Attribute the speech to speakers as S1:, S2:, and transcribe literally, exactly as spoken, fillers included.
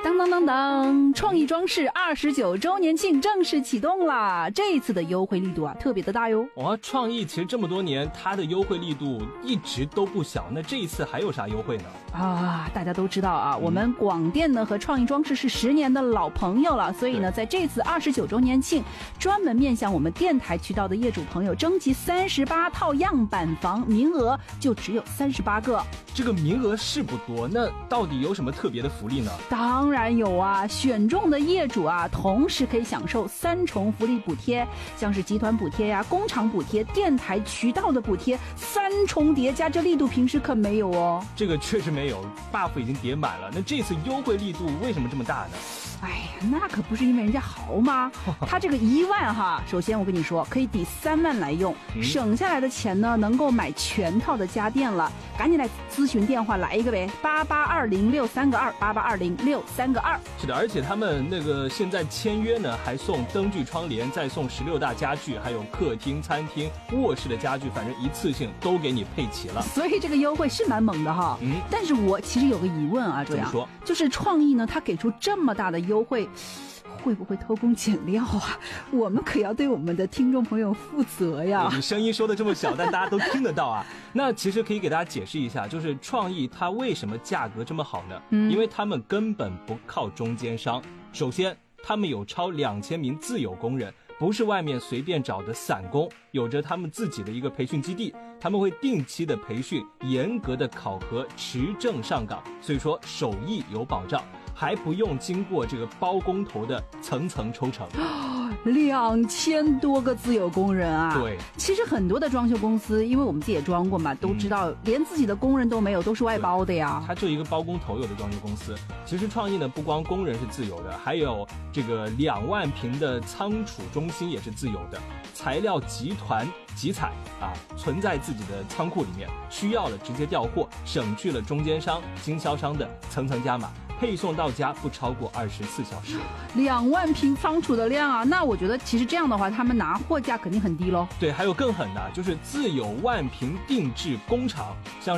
S1: 当当当当，创意装饰二十九周年庆正式启动啦！这一次的优惠力度啊，特别的大哟。
S2: 哇，创意其实这么多年，它的优惠力度一直都不小。那这一次还有啥优惠呢？
S1: 啊，大家都知道啊，嗯、我们广电呢和创意装饰是十年的老朋友了，所以呢，在这次二十九周年庆，专门面向我们电台渠道的业主朋友征集三十八套样板房，名额就只有三十八个。
S2: 这个名额是不多，那到底有什么特别的福利呢？
S1: 当然有啊，选中的业主啊，同时可以享受三重福利补贴，像是集团补贴呀、工厂补贴、电台渠道的补贴，三重叠加，这力度平时可没有哦。
S2: 这个确实没有 ，buff 已经叠满了。那这次优惠力度为什么这么大呢？
S1: 哎呀，那可不是因为人家豪吗？他这个一万哈，首先我跟你说，可以抵三万来用，嗯、省下来的钱呢，能够买全套的家电了。赶紧来咨询电话来一个呗，八八二零六三个二，八八二零六三个二。
S2: 是的，而且他们那个现在签约呢，还送灯具窗帘，再送十六大家具，还有客厅、餐厅、卧室的家具，反正一次性都给你配齐了。
S1: 所以这个优惠是蛮猛的哈。嗯，但是我其实有个疑问啊，这样
S2: 怎么说？
S1: 就是创意呢，他给出这么大的优惠，会不会偷工减料啊？我们可要对我们的听众朋友负责呀。
S2: 你声音说的这么小，但大家都听得到啊。那其实可以给大家解释一下，就是创意它为什么价格这么好呢？嗯，因为他们根本不靠中间商。首先，他们有超两千名自有工人，不是外面随便找的散工，有着他们自己的一个培训基地，他们会定期的培训，严格的考核，持证上岗，所以说手艺有保障，还不用经过这个包工头的层层抽成。
S1: 两千多个自有工人啊！
S2: 对，
S1: 其实很多的装修公司，因为我们自己也装过嘛，都知道、嗯、连自己的工人都没有，都是外包的呀。
S2: 他就一个包工头有的装修公司。其实创意呢，不光工人是自有的，还有这个两万平的仓储中心也是自有的，材料集团集采啊，存在自己的仓库里面，需要了直接调货，省去了中间商、经销商的层层加码。配送到家不超过二十四小时，
S1: 两万平仓储的量啊！那我觉得其实这样的话，他们拿货价肯定很低咯。
S2: 对，还有更狠的，就是自有万平定制工厂，像